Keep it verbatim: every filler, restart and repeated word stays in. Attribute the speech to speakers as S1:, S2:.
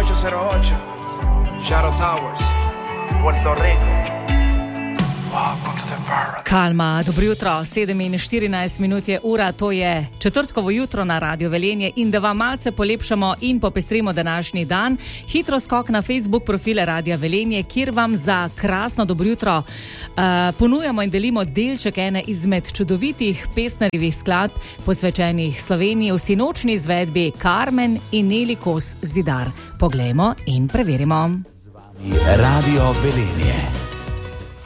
S1: ocho cero ocho, Shadow Towers, Puerto Rico.
S2: Kalma, dobro jutro, sedem in štirinajst minut je ura, to je četrtkovo jutro na Radio Velenje in da vam malce polepšamo in popestrimo današnji dan, hitro skok na Facebook profile Radia Velenje, kjer vam za krasno dobro jutro uh, ponujamo in delimo delček ene izmed čudovitih pesnarjevih skladb posvečenih Sloveniji v sinočni izvedbi Karmen in Neli Kos Zidar. Poglejmo in preverimo.
S3: Radio Velenje.